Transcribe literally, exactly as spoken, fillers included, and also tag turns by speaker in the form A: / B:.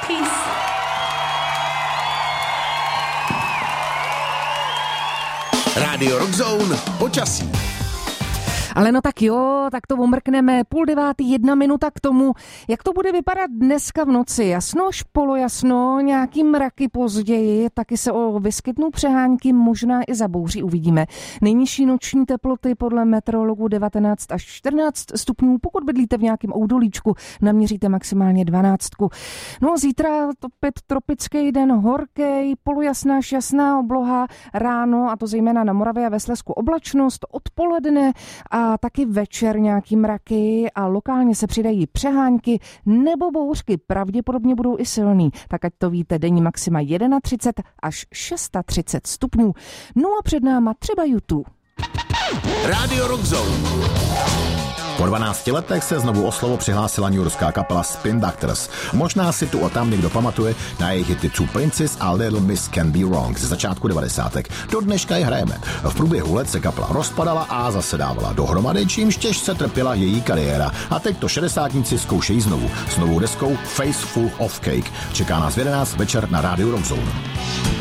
A: Peace.
B: Rádio Rockzone počasí.
C: Ale no tak jo, tak to omrkneme. Půl devátý, jedna minuta k tomu, jak to bude vypadat dneska v noci. Jasno, polojasno, nějaký mraky později, taky se o vyskytnou přehánky, možná i zabouří, uvidíme. Nejnižší noční teploty podle meteorologů devatenáct až čtrnáct stupňů. Pokud bydlíte v nějakém oudolíčku, naměříte maximálně dvanáct. No zítra opět tropický den, horký, polojasná až jasná obloha, ráno, a to zejména na Moravě a ve Slezsku oblačnost, odpoledne a a taky večer nějaký mraky a lokálně se přidají přehánky nebo bouřky, pravděpodobně budou i silný. Tak ať to víte, denní maxima třicet jedna až třicet šest stupňů. No a před náma třeba YouTube.
B: Rádio Rockzone.
D: Po dvanácti letech se znovu o slovo přihlásila newyorská kapela Spin Doctors. Možná si tu a tam někdo pamatuje na jejich hity Two Princes a Little Miss Can Be Wrong ze začátku devadesátek. Do dneška je hrajeme. V průběhu let se kapela rozpadala a zase dávala dohromady, čímž těžce trpěla její kariéra. A teď to šedesátníci zkoušejí znovu. S novou deskou Face Full of Cake. Čeká nás v jedenáct večer na Rádiu Rockzone.